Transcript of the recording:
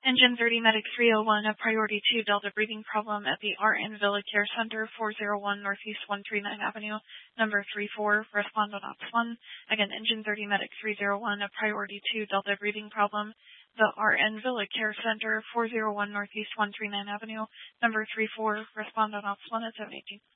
Engine 30 Medic 301, a priority 2 Delta breathing problem at the RN Villa Care Center, 401 Northeast 139 Avenue, number 34, respond on Ops 1. Again, Engine 30 Medic 301, a priority 2 Delta breathing problem, the RN Villa Care Center, 401 Northeast 139 Avenue, number 34, respond on Ops 1 at 718.